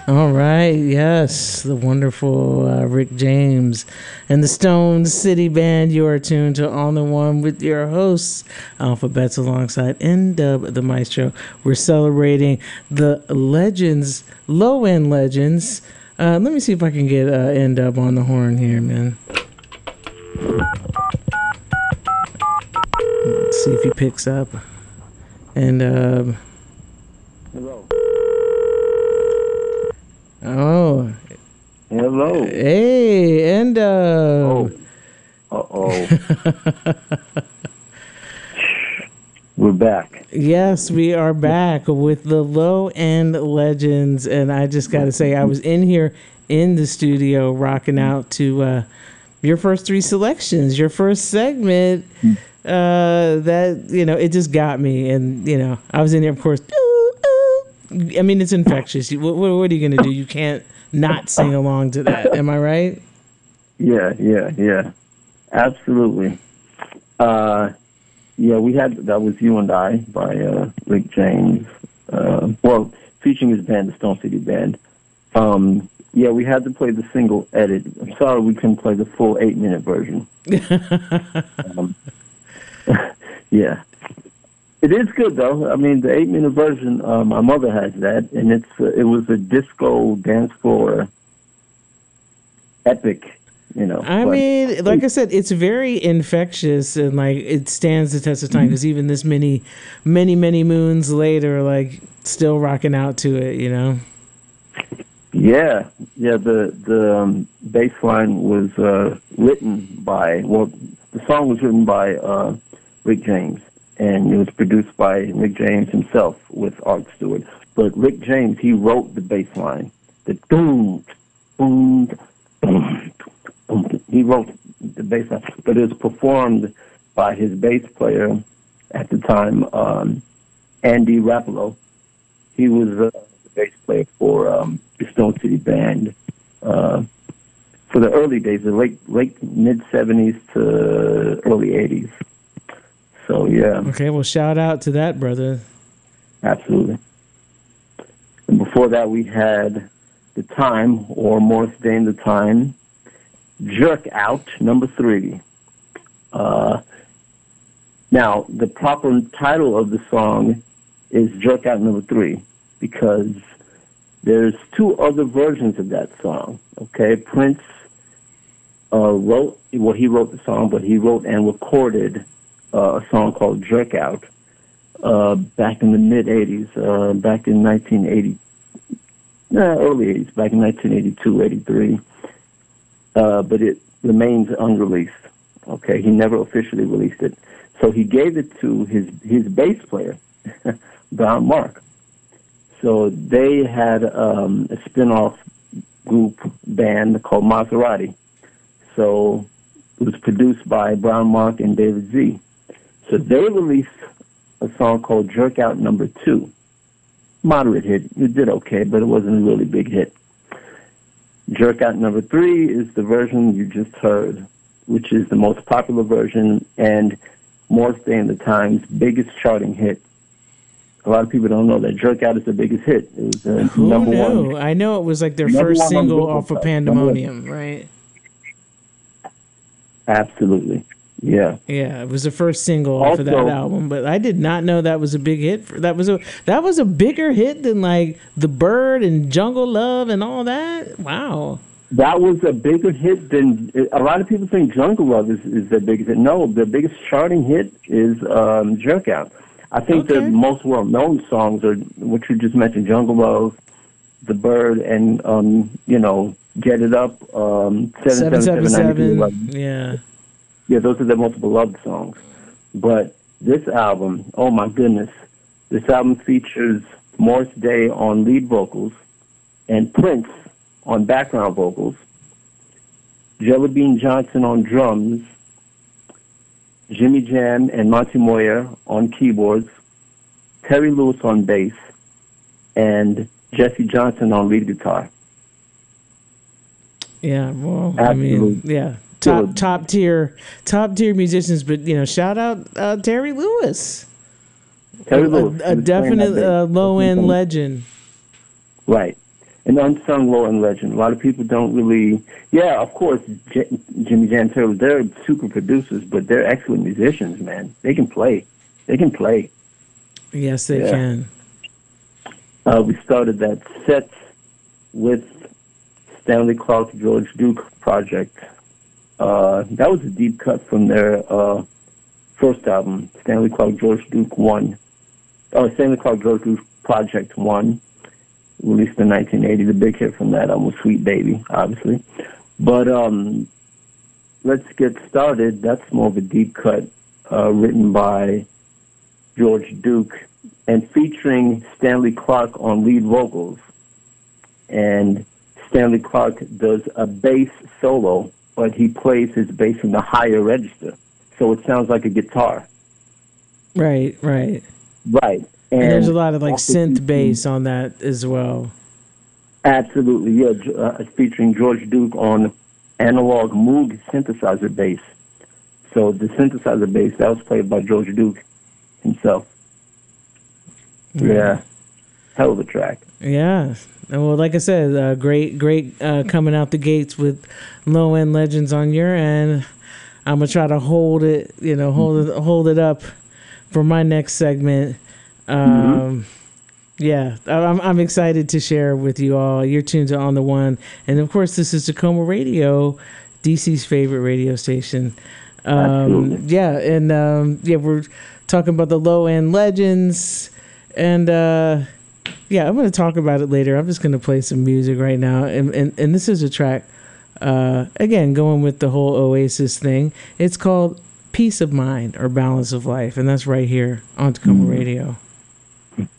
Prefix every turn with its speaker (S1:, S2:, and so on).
S1: All right, yes, the wonderful Rick James and the Stone City Band. You are tuned to On the One with your hosts, Alphabets, alongside N-Dub, the Maestro. We're celebrating the legends, low-end legends. Let me see if I can get N-Dub on the horn here, man. Let's see if he picks up. And
S2: Hello.
S1: oh,
S2: Hello.
S1: hey, and
S2: We're back.
S1: yes, we are back with the low end legends, and I just got to say, I was in here in the studio rocking out to your first three selections, your first segment. That it just got me, and I was in there, of course. I mean, it's infectious. What are you gonna do? You can't not sing along to that. Am I right?
S2: Yeah. Absolutely. We had that was You and I by Rick James. Featuring his band, the Stone City Band. We had to play the single edit. I'm sorry we couldn't play the full 8-minute version. Yeah. It is good though. I mean, the 8-minute version. My mother has that, and it was a disco dance floor epic.
S1: I mean, like I said, it's very infectious, and like it stands the test of time because even this many moons later, like still rocking out to it.
S2: Yeah. The bass line was written by. Well, the song was written by Rick James. And it was produced by Rick James himself with Art Stewart. But Rick James, he wrote the bass line. The boom, boom, boom, boom. He wrote the bass line. But it was performed by his bass player at the time, Andy Rapolo. He was the bass player for the Stone City Band for the early days, the late mid-'70s to early '80s. So, yeah.
S1: Okay, well, shout out to that, brother.
S2: Absolutely. And before that, we had The Time, or Morris Day and the Time, Jerk Out, number 3. Now, the proper title of the song is Jerk Out number 3 because there's 2 other versions of that song, okay? Prince he wrote the song, but he wrote and recorded a song called Jerk Out back in the mid-'80s, back in 1980, early 80s, back in 1982, 83. But it remains unreleased. Okay, he never officially released it. So he gave it to his bass player, Brown Mark. So they had a spin-off group band called Maserati. So it was produced by Brown Mark and David Z. So they released a song called Jerk Out number 2. Moderate hit. It did okay, but it wasn't a really big hit. Jerk Out number 3 is the version you just heard, which is the most popular version and Morris Day and the Time's biggest charting hit. A lot of people don't know that Jerk Out is the biggest hit. It was number one.
S1: I know it was like their first single off of Pandemonium, right?
S2: Absolutely. Yeah.
S1: Yeah, it was the first single off of that album, but I did not know that was a big hit. That was a bigger hit than like The Bird and Jungle Love and all that. Wow.
S2: That was a bigger hit than a lot of people think Jungle Love is their biggest hit. No, the biggest charting hit is Jerk Out. I think the most well-known songs are what you just mentioned, Jungle Love, The Bird, and Get It Up, 777.
S1: Yeah.
S2: Yeah, those are the most beloved songs. But this album, oh my goodness, this album features Morris Day on lead vocals and Prince on background vocals, Jelly Bean Johnson on drums, Jimmy Jam and Monty Moyer on keyboards, Terry Lewis on bass, and Jesse Johnson on lead guitar.
S1: Yeah, well,
S2: Absolutely.
S1: I mean, yeah. Top tier musicians, but shout out Terry Lewis.
S2: Terry Lewis,
S1: a definite low end legend.
S2: Right. an unsung low end legend. A lot of people don't really. Yeah, of course, Jimmy Jam Turtle. They're super producers, but they're excellent musicians. Man, they can play. They can play.
S1: Yes, they can.
S2: We started that set with Stanley Clarke, George Duke project. That was a deep cut from their first album, Stanley Clarke, George Duke 1. Stanley Clarke, George Duke Project 1, released in 1980. The big hit from that album was Sweet Baby, obviously. But let's get started. That's more of a deep cut written by George Duke and featuring Stanley Clarke on lead vocals. And Stanley Clarke does a bass solo, but he plays his bass in the higher register. So it sounds like a guitar.
S1: Right.
S2: Right.
S1: And there's a lot of like synth bass on that as well.
S2: Absolutely, yeah. Featuring George Duke on analog Moog synthesizer bass. So the synthesizer bass, that was played by George Duke himself. Yeah. Hell of a track.
S1: Yeah. Well, like I said, great coming out the gates with Low End Legends on your end. I'm going to try to hold it up for my next segment. Yeah, I'm excited to share with you all. You're tuned to On the One. And, of course, this is Tacoma Radio, DC's favorite radio station. We're talking about the Low-End Legends. And, I'm going to talk about it later. I'm just going to play some music right now. And this is a track, again, going with the whole Oasis thing. It's called Peace of Mind or Balance of Life. And that's right here on Tacoma Radio.